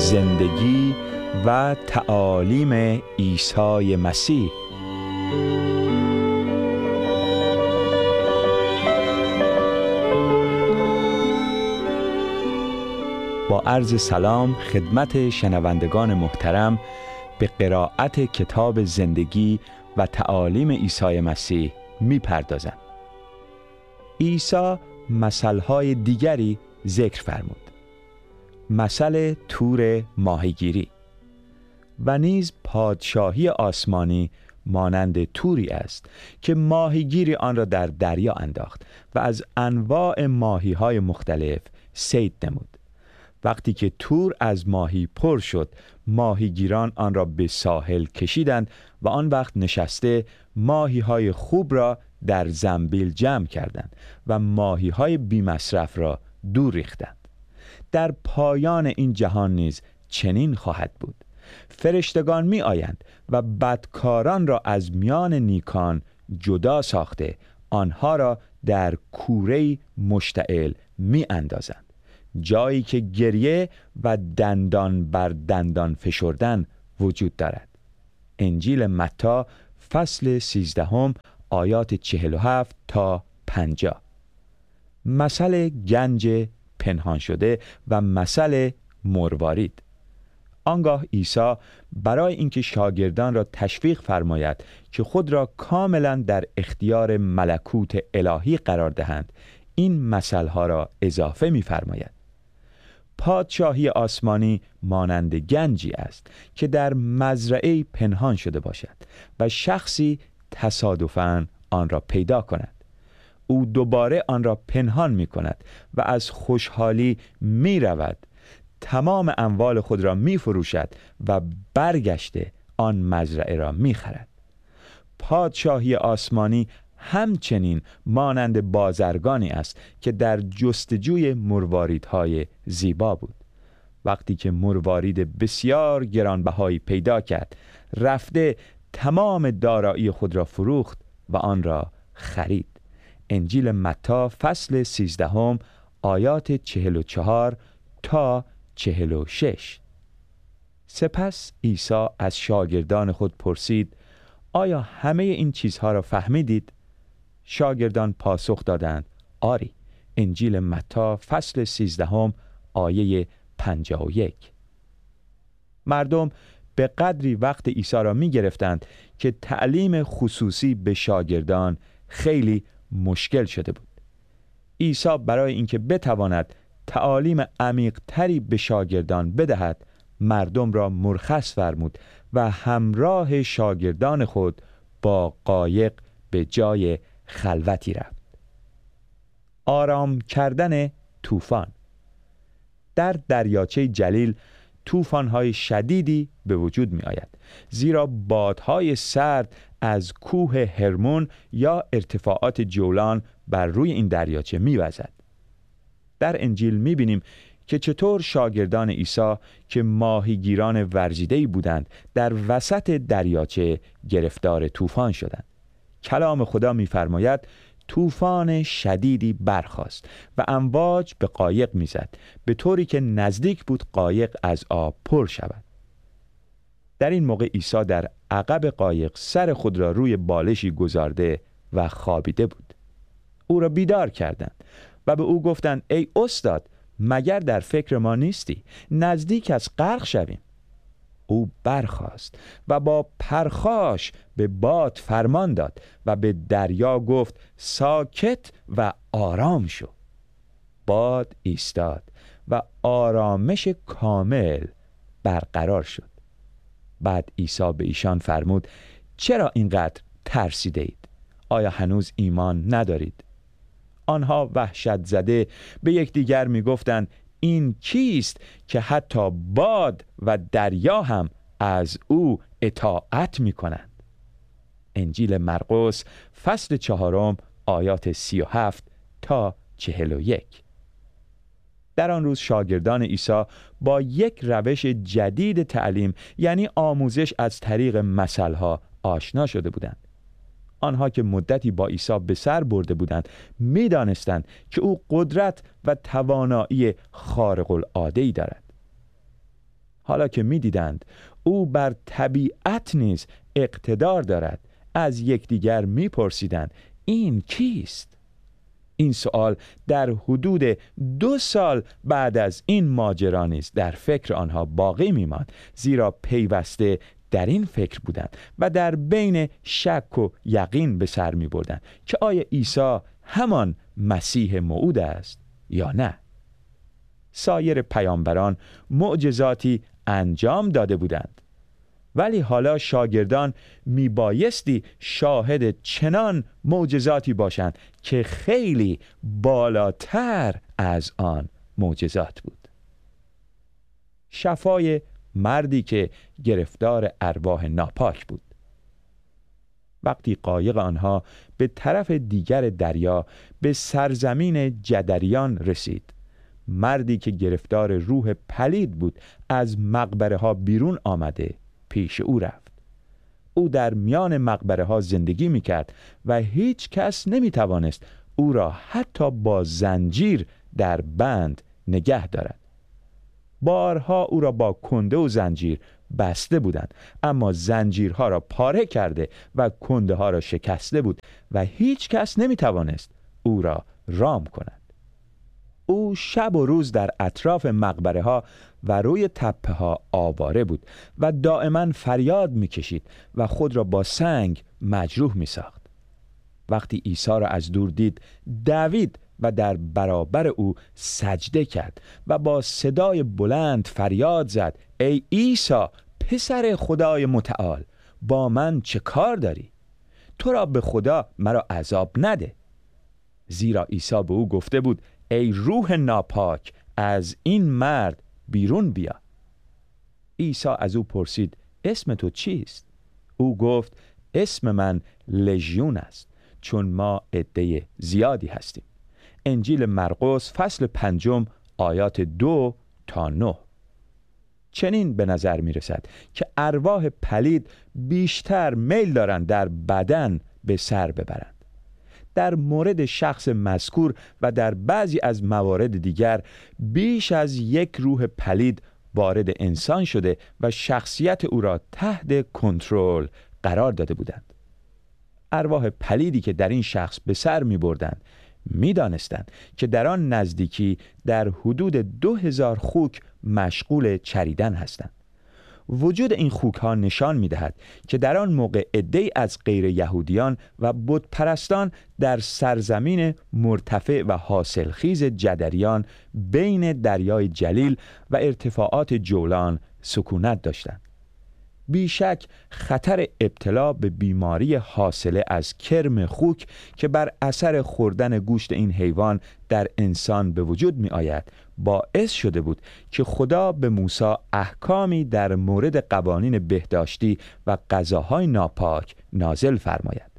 زندگی و تعالیم عیسی مسیح. با عرض سلام خدمت شنوندگان محترم، به قرائت کتاب زندگی و تعالیم عیسی مسیح می پردازم. عیسی مثل‌های دیگری ذکر فرمود. مثل تور ماهیگیری: و نیز پادشاهی آسمانی مانند توری است که ماهیگیری آن را در دریا انداخت و از انواع ماهی‌های مختلف صید نمود. وقتی که تور از ماهی پر شد، ماهیگیران آن را به ساحل کشیدند و آن وقت نشسته ماهی‌های خوب را در زنبیل جمع کردند و ماهی‌های بی‌مصرف را دور ریختند. در پایان این جهان نیز چنین خواهد بود. فرشتگان می آیند و بدکاران را از میان نیکان جدا ساخته آنها را در کوره‌ای مشتعل می اندازند، جایی که گریه و دندان بر دندان فشردن وجود دارد. انجیل متی فصل 13 آیات 47 تا 50. مثل گنج پنهان شده و مثل مروارید. آنگاه عیسی برای اینکه شاگردان را تشویق فرماید که خود را کاملا در اختیار ملکوت الهی قرار دهند، این مثلها را اضافه می فرماید. پادشاهی آسمانی مانند گنجی است که در مزرعه پنهان شده باشد و شخصی تصادفاً آن را پیدا کند. او دوباره آن را پنهان می کند و از خوشحالی می رود، تمام اموال خود را می فروشد و برگشته آن مزرعه را می خرد. پادشاهی آسمانی همچنین مانند بازرگانی است که در جستجوی مرواریدهای زیبا بود. وقتی که مروارید بسیار گرانبهایی پیدا کرد، رفته تمام دارایی خود را فروخت و آن را خرید. انجیل متی فصل 13 آیات 44 تا 46. سپس عیسی از شاگردان خود پرسید: آیا همه این چیزها را فهمیدید؟ شاگردان پاسخ دادند: آری. انجیل متی فصل 13 آیه 51. مردم به قدری وقت عیسی را می گرفتند که تعلیم خصوصی به شاگردان خیلی مشکل شده بود. عیسی برای اینکه بتواند تعالیم عمیق تری به شاگردان بدهد، مردم را مرخص فرمود و همراه شاگردان خود با قایق به جای خلوتی رفت. آرام کردن طوفان. در دریاچه جلیل طوفان‌های شدیدی به وجود می آید، زیرا بادهای سرد از کوه هرمون یا ارتفاعات جولان بر روی این دریاچه می وزد. در انجیل می بینیم که چطور شاگردان عیسی که ماهیگیران ورزیده‌ای بودند در وسط دریاچه گرفتار طوفان شدند. کلام خدا می فرماید طوفان شدیدی برخاست و امواج به قایق می زد، به طوری که نزدیک بود قایق از آب پر شود. در این موقع عیسی در عقب قایق سر خود را روی بالشی گذارده و خوابیده بود. او را بیدار کردند و به او گفتند: ای استاد، مگر در فکر ما نیستی؟ نزدیک از غرق شویم. او برخاست و با پرخاش به باد فرمان داد و به دریا گفت: ساکت و آرام شو. باد ایستاد و آرامش کامل برقرار شد. بعد عیسی به ایشان فرمود: چرا اینقدر ترسیده اید؟ آیا هنوز ایمان ندارید؟ آنها وحشت زده به یکدیگر می گفتند: این کیست که حتی باد و دریا هم از او اطاعت می کنند؟ انجیل مرقس فصل 4 آیات 37 تا 41. در آن روز شاگردان عیسی با یک روش جدید تعلیم، یعنی آموزش از طریق مثلها، آشنا شده بودند. آنها که مدتی با عیسی به سر برده بودند می‌دانستند که او قدرت و توانایی خارق العاده‌ای دارد. حالا که می‌دیدند او بر طبیعت نیز اقتدار دارد، از یکدیگر می‌پرسیدند این کیست؟ این سوال در حدود 2 سال بعد از این ماجرا نیز در فکر آنها باقی می‌ماند، زیرا پیوسته در این فکر بودند و در بین شک و یقین به سر می‌بردند که آیا عیسی همان مسیح موعود است یا نه. سایر پیامبران معجزاتی انجام داده بودند، ولی حالا شاگردان میبایستی شاهد چنان معجزاتی باشند که خیلی بالاتر از آن معجزات بود. شفای مردی که گرفتار ارواح ناپاک بود. وقتی قایق آنها به طرف دیگر دریا به سرزمین جدریان رسید، مردی که گرفتار روح پلید بود از مقبره ها بیرون آمده پیش او رفت. او در میان مقبره ها زندگی میکرد و هیچ کس نمیتوانست او را حتی با زنجیر در بند نگه دارد. بارها او را با کنده و زنجیر بسته بودند، اما زنجیرها را پاره کرده و کنده ها را شکسته بود و هیچ کس نمیتوانست او را رام کند. او شب و روز در اطراف مقبره ها و روی تپه ها آواره بود و دائما فریاد میکشید و خود را با سنگ مجروح میساخت. وقتی عیسی را از دور دید، دوید و در برابر او سجده کرد و با صدای بلند فریاد زد: ای عیسی پسر خدای متعال، با من چه کار داری؟ تو را به خدا مرا عذاب نده. زیرا عیسی به او گفته بود: ای روح ناپاک، از این مرد بیرون بیا. عیسی از او پرسید: اسم تو چیست؟ او گفت: اسم من لژیون است، چون ما عده زیادی هستیم. انجیل مرقس فصل 5 آیات 2 تا 9. چنین به نظر می رسد که ارواح پلید بیشتر میل دارند در بدن به سر ببرند. در مورد شخص مذکور و در بعضی از موارد دیگر بیش از یک روح پلید وارد انسان شده و شخصیت او را تحت کنترل قرار داده بودند. ارواح پلیدی که در این شخص به سر می بردند می دانستند که در آن نزدیکی در حدود 2000 خوک مشغول چریدن هستند. وجود این خوک ها نشان می دهد که در آن موقع عده‌ای از غیر یهودیان و بت پرستان در سرزمین مرتفع و حاصلخیز جدریان بین دریای جلیل و ارتفاعات جولان سکونت داشتند. بیشک خطر ابتلا به بیماری حاصله از کرم خوک که بر اثر خوردن گوشت این حیوان در انسان به وجود می آید باعث شده بود که خدا به موسی احکامی در مورد قوانین بهداشتی و غذاهای ناپاک نازل فرماید.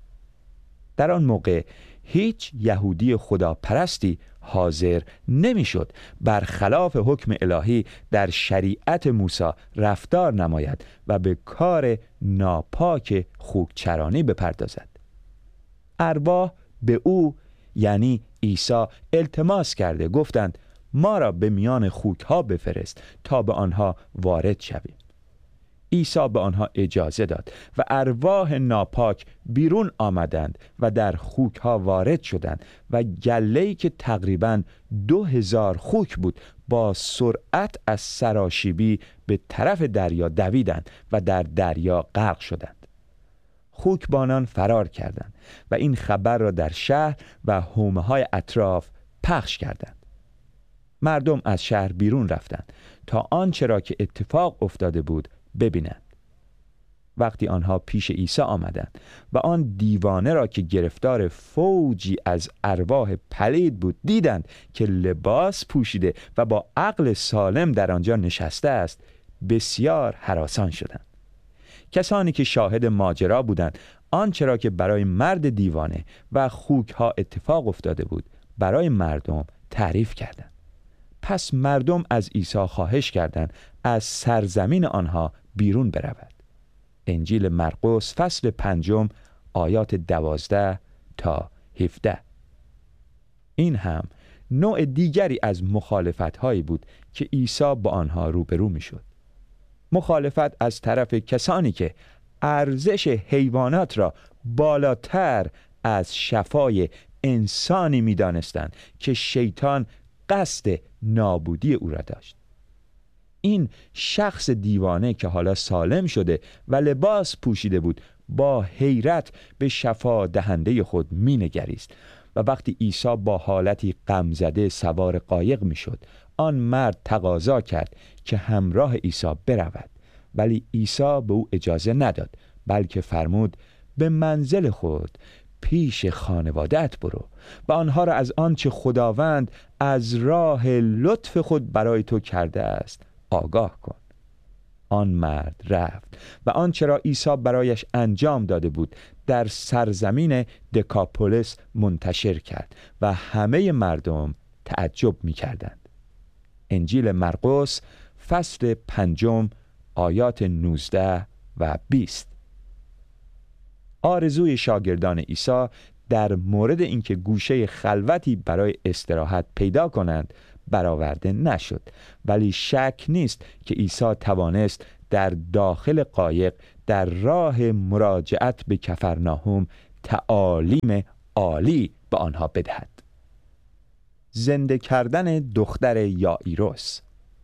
در آن موقع هیچ یهودی خداپرستی حاضر نمیشد برخلاف حکم الهی در شریعت موسی رفتار نماید و به کار ناپاک خوکچرانی بپردازد. ارواح به او یعنی عیسی التماس کرده گفتند: ما را به میان خوک ها بفرست تا به آنها وارد شویم. عیسی به آنها اجازه داد و ارواح ناپاک بیرون آمدند و در خوک ها وارد شدند و گله‌ای که تقریباً 2000 خوک بود با سرعت از سراشیبی به طرف دریا دویدند و در دریا غرق شدند. خوکبانان فرار کردند و این خبر را در شهر و حومه‌های اطراف پخش کردند. مردم از شهر بیرون رفتند تا آنچه را که اتفاق افتاده بود ببینند. وقتی آنها پیش عیسی آمدند و آن دیوانه را که گرفتار فوجی از ارواح پلید بود دیدند که لباس پوشیده و با عقل سالم در آنجا نشسته است، بسیار هراسان شدند. کسانی که شاهد ماجرا بودند آنچه را که برای مرد دیوانه و خوک ها اتفاق افتاده بود برای مردم تعریف کردند. پس مردم از عیسی خواهش کردند از سرزمین آنها بیرون برود. انجیل مرقس فصل 5 آیات 12 تا 17. این هم نوع دیگری از مخالفت‌هایی بود که عیسی با آنها روبرو می‌شد. مخالفت از طرف کسانی که ارزش حیوانات را بالاتر از شفای انسانی می دانستند که شیطان قصد نابودی او را داشت. این شخص دیوانه که حالا سالم شده و لباس پوشیده بود با حیرت به شفا دهنده خود می نگریست و وقتی عیسی با حالتی غمزده سوار قایق می شد، آن مرد تقاضا کرد که همراه عیسی برود، ولی عیسی به او اجازه نداد، بلکه فرمود به منزل خود پیش خانواده‌ات برو و آنها را از آنچه خداوند از راه لطف خود برای تو کرده است آگاه کن. آن مرد رفت و آنچه را عیسی برایش انجام داده بود در سرزمین دکاپولیس منتشر کرد و همه مردم تعجب می کردند. انجیل مرقس فصل 5 آیات 19 و 20. آرزوی شاگردان عیسی در مورد اینکه گوشه خلوتی برای استراحت پیدا کنند برآورده نشد، ولی شک نیست که عیسی توانست در داخل قایق در راه مراجعت به کفرناهم تعالیم عالی به آنها بدهد. زنده کردن دختر یائیروس.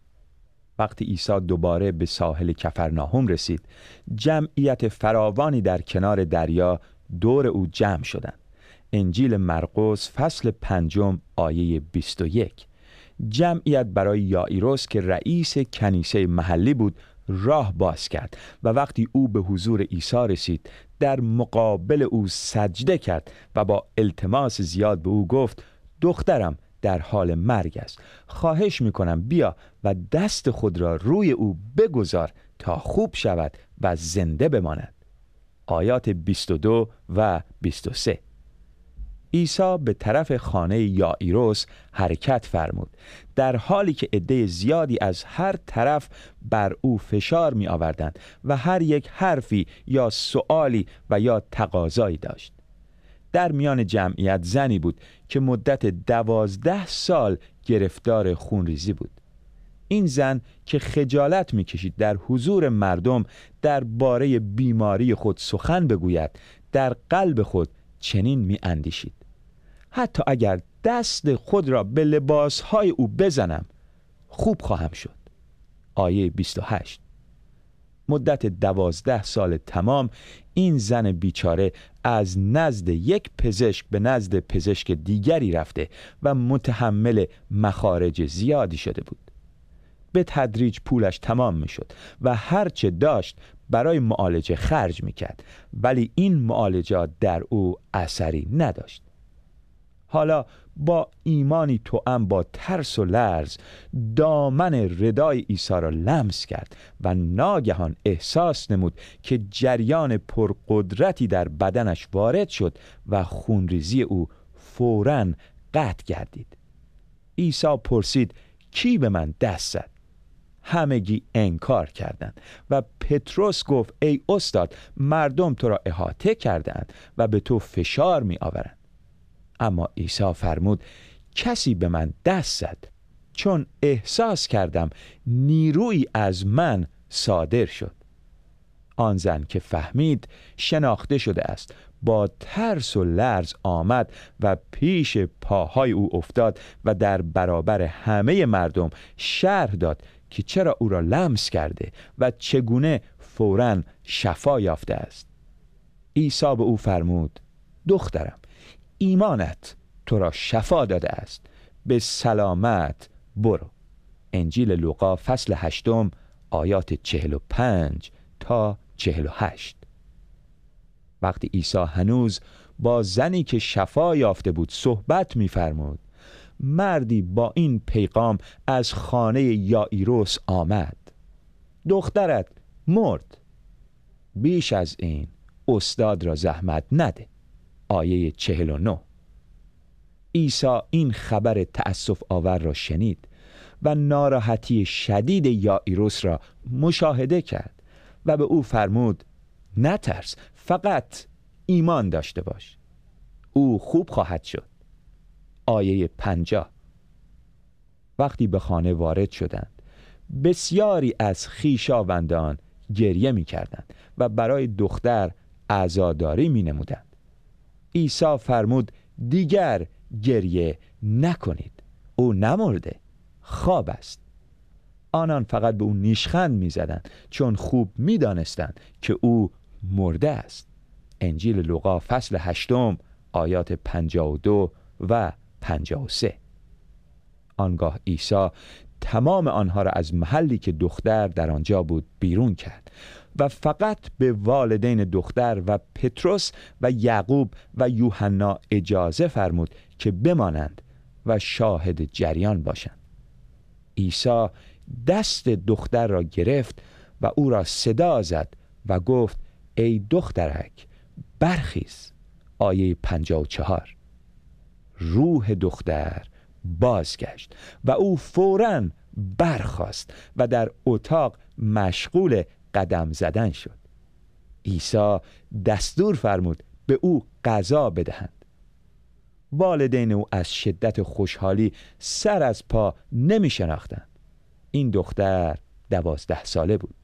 وقتی عیسی دوباره به ساحل کفرناهم رسید، جمعیت فراوانی در کنار دریا دور او جمع شدند. انجیل مرقس فصل 5 آیه 21. جمعیت برای یائیروس که رئیس کنیسه محلی بود راه باز کرد و وقتی او به حضور عیسی رسید در مقابل او سجده کرد و با التماس زیاد به او گفت دخترم در حال مرگ است، خواهش میکنم بیا و دست خود را روی او بگذار تا خوب شود و زنده بماند. آیات 22 و 23. عیسی به طرف خانه یائیروس حرکت فرمود، در حالی که عده زیادی از هر طرف بر او فشار می آوردند و هر یک حرفی یا سؤالی و یا تقاضایی داشت. در میان جمعیت زنی بود که مدت 12 سال گرفتار خونریزی بود. این زن که خجالت می کشید در حضور مردم درباره بیماری خود سخن بگوید، در قلب خود چنین می اندیشید: حتی اگر دست خود را به لباسهای او بزنم خوب خواهم شد. آیه 28. مدت 12 سال تمام این زن بیچاره از نزد یک پزشک به نزد پزشک دیگری رفته و متحمل مخارج زیادی شده بود. به تدریج پولش تمام می شد و هرچه داشت برای معالجه خرج می کرد، ولی این معالجات در او اثری نداشت. حالا با ایمانی توأم با ترس و لرز دامن ردای عیسی را لمس کرد و ناگهان احساس نمود که جریان پرقدرتی در بدنش وارد شد و خونریزی او فوراً قطع گردید. عیسی پرسید کی به من دست زد؟ همگی انکار کردند و پتروس گفت ای استاد، مردم تو را احاطه کردند و به تو فشار می آورند. اما عیسی فرمود کسی به من دست زد، چون احساس کردم نیرویی از من صادر شد. آن زن که فهمید شناخته شده است با ترس و لرز آمد و پیش پاهای او افتاد و در برابر همه مردم شرح داد که چرا او را لمس کرده و چگونه فوراً شفا یافته است. عیسی به او فرمود دخترم، ایمانت تو را شفا داده است، به سلامت برو. انجیل لوقا فصل 8 آیات 45 تا 48. وقتی عیسی هنوز با زنی که شفا یافته بود صحبت می‌فرمود، مردی با این پیغام از خانه یائیروس آمد: دخترت مرد. بیش از این استاد را زحمت نده. آیه 49. عیسی این خبر تأسف آور را شنید و ناراحتی شدید یائیروس را مشاهده کرد و به او فرمود نترس، فقط ایمان داشته باش، او خوب خواهد شد. آیه 50. وقتی به خانه وارد شدند بسیاری از خویشاوندان گریه می کردند و برای دختر عزاداری می نمودند. عیسی فرمود دیگر گریه نکنید، او نمرده، خواب است. آنان فقط به او نیشخند می زدند چون خوب می دانستند که او مرده است. انجیل لوقا فصل 8 آیات 52 و 53. آنگاه عیسی تمام آنها را از محلی که دختر در آنجا بود بیرون کرد و فقط به والدین دختر و پتروس و یعقوب و یوحنا اجازه فرمود که بمانند و شاهد جریان باشند. عیسی دست دختر را گرفت و او را صدا زد و گفت ای دخترک برخیز. آیه 54. روح دختر بازگشت و او فوراً برخاست و در اتاق مشغول قدم زدن شد. عیسی دستور فرمود به او غذا بدهند. والدین او از شدت خوشحالی سر از پا نمی شناختند. این دختر 12 ساله بود.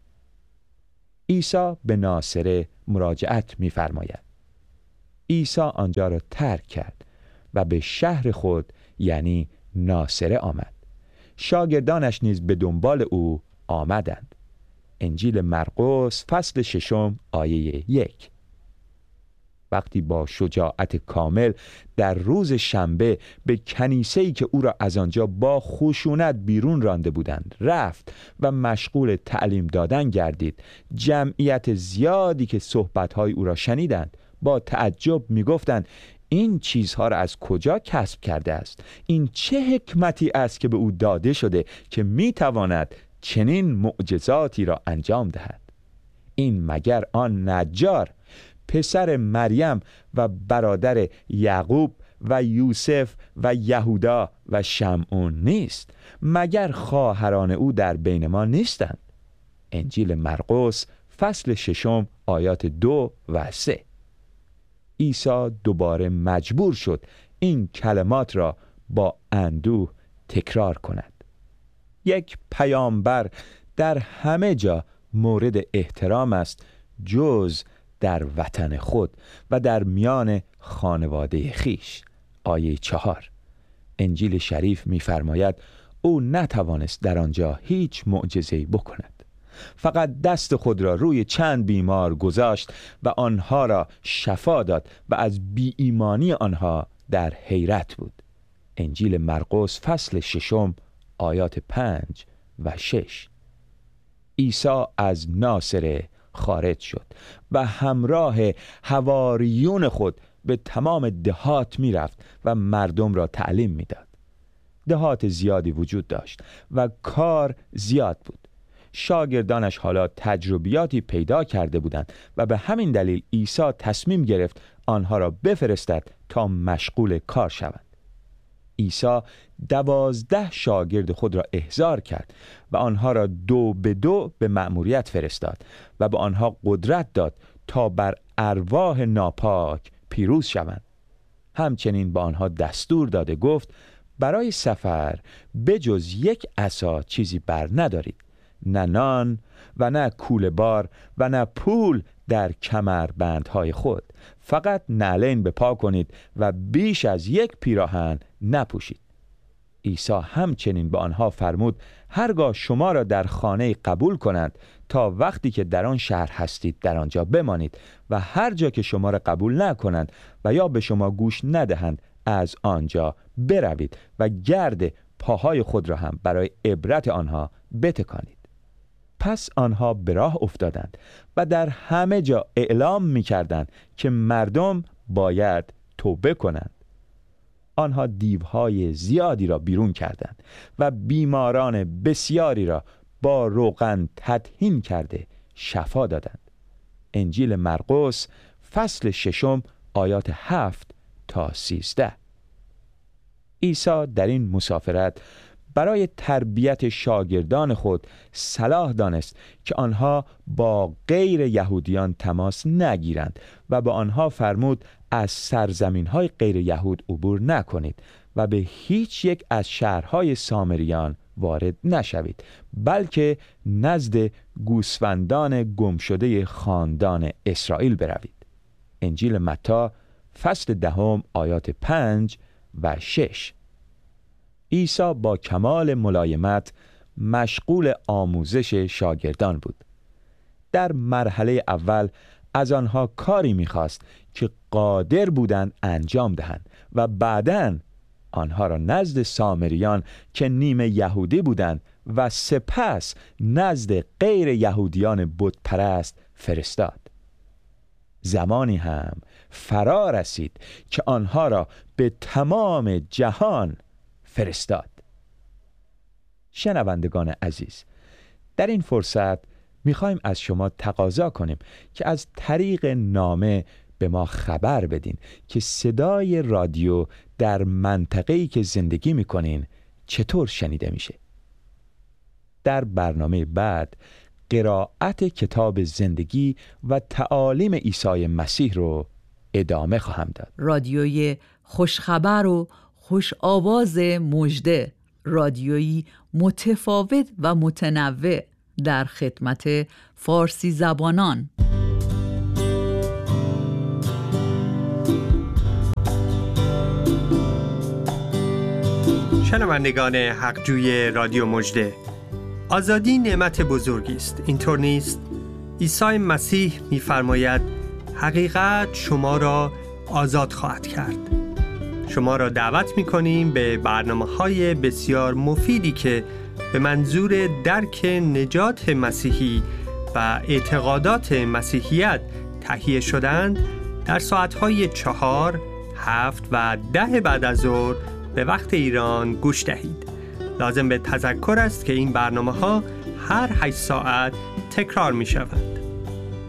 عیسی به ناصره مراجعت می فرماید. عیسی آنجا را ترک کرد و به شهر خود یعنی ناصره آمد. شاگردانش نیز به دنبال او آمدند. انجیل مرقس فصل 6 آیه 1. وقتی با شجاعت کامل در روز شنبه به کنیسه‌ای که او را از آنجا با خشونت بیرون رانده بودند رفت و مشغول تعلیم دادن گردید، جمعیت زیادی که صحبت‌های او را شنیدند با تعجب می‌گفتند این چیزها را از کجا کسب کرده است؟ این چه حکمتی است که به او داده شده که می‌تواند چنین معجزاتی را انجام دهد؟ این مگر آن نجار پسر مریم و برادر یعقوب و یوسف و یهودا و شمعون نیست؟ مگر خواهران او در بین ما نیستند؟ انجیل مرقس فصل 6 آیات 2 و 3. عیسی دوباره مجبور شد این کلمات را با اندوه تکرار کند. یک پیامبر در همه جا مورد احترام است جز در وطن خود و در میان خانواده خیش. آیه 4. انجیل شریف می‌فرماید او نتوانست در آنجا هیچ معجزه‌ای بکند. فقط دست خود را روی چند بیمار گذاشت و آنها را شفا داد و از بی ایمانی آنها در حیرت بود. انجیل مرقس فصل 6 آیات 5 و 6. عیسی از ناصره خارج شد و همراه حواریون خود به تمام دهات می رفت و مردم را تعلیم می داد. دهات زیادی وجود داشت و کار زیاد بود. شاگردانش حالا تجربیاتی پیدا کرده بودند و به همین دلیل عیسی تصمیم گرفت آنها را بفرستد تا مشغول کار شوند. عیسی 12 شاگرد خود را احضار کرد و آنها را 2 به 2 به مأموریت فرستاد و به آنها قدرت داد تا بر ارواح ناپاک پیروز شوند. همچنین به آنها دستور داده گفت برای سفر بجز یک عصا چیزی بر ندارید، نه نان و نه کوله بار و نه پول در کمربندهای خود. فقط نعلین به پا کنید و بیش از یک پیراهن نپوشید. عیسی همچنین به آنها فرمود هرگاه شما را در خانه قبول کنند تا وقتی که در آن شهر هستید در آنجا بمانید و هر جا که شما را قبول نکنند و یا به شما گوش ندهند از آنجا بروید و گرد پاهای خود را هم برای عبرت آنها بتکانید. پس آنها به راه افتادند و در همه جا اعلام می‌کردند که مردم باید توبه کنند. آنها دیوهای زیادی را بیرون کردند و بیماران بسیاری را با روغن تطهین کرده شفا دادند. انجیل مرقس فصل 6 آیات 7 تا 13. عیسی در این مسافرت برای تربیت شاگردان خود صلاح دانست که آنها با غیر یهودیان تماس نگیرند و به آنها فرمود از سرزمین‌های غیر یهود عبور نکنید و به هیچ یک از شهرهای سامریان وارد نشوید، بلکه نزد گوسفندان گمشده خاندان اسرائیل بروید. انجیل متی فصل 10 آیات 5 و 6. عیسی با کمال ملایمت مشغول آموزش شاگردان بود. در مرحله اول از آنها کاری می‌خواست که قادر بودند انجام دهند و بعداً آنها را نزد سامریان که نیمه یهودی بودند و سپس نزد غیر یهودیان بت پرست فرستاد. زمانی هم فرا رسید که آنها را به تمام جهان فرستاد. شنوندگان عزیز، در این فرصت میخوایم از شما تقاضا کنیم که از طریق نامه به ما خبر بدین که صدای رادیو در منطقه‌ای که زندگی میکنین چطور شنیده میشه. در برنامه بعد قرائت کتاب زندگی و تعالیم عیسی مسیح رو ادامه خواهم داد. رادیوی خوشخبر و خوش آواز مژده، رادیویی متفاوت و متنوع در خدمت فارسی زبانان. شنوندگان حقجوی رادیو مژده، آزادی نعمت بزرگی است، اینطور نیست؟ عیسی مسیح می‌فرماید حقیقت شما را آزاد خواهد کرد. شما را دعوت می‌کنیم به برنامه‌های بسیار مفیدی که به منظور درک نجات مسیحی و اعتقادات مسیحیت تهیه شدند در ساعت‌های 4، 7 و 10 بعد از ظهر به وقت ایران گوش دهید. لازم به تذکر است که این برنامه‌ها هر 8 ساعت تکرار می‌شوند.